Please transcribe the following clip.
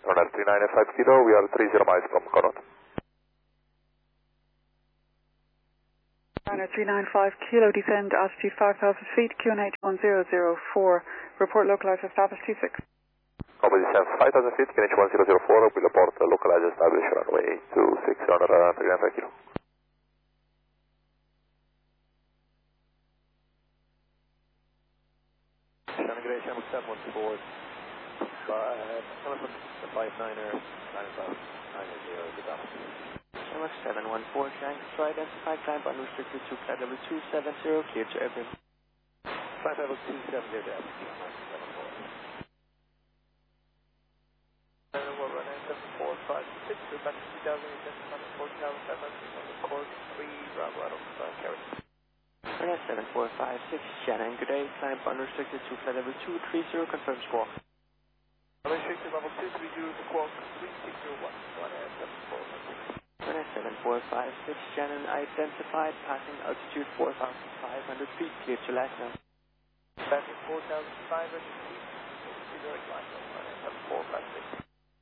Runner 395 kilo, we are 30 miles from Connaught. Runner 395 kilo, descend altitude 5,000 feet, QNH 1004. Report localized established 26. Copy, descend 5,000 feet, QNH 1004, will report localized established runway 26, runner 395 kilo. Navigation 714, 59er, 990, good afternoon. 714, trying to try identify climb unrestricted to flight level 270, clear to airplane. Flight level 270, that's 714. We'll run in 7456, we're back to 2,814,500 course 3, Bravo out of carry. Runner 7456, Shannon, good day, climb unrestricted to flight level 230, confirm squawk. Unrestricted level 230, squawk 3601, 746. Runner 7456, Shannon, identified, passing altitude 4,500 feet, clear to last now. Passing 4,500 feet, direct line, 746.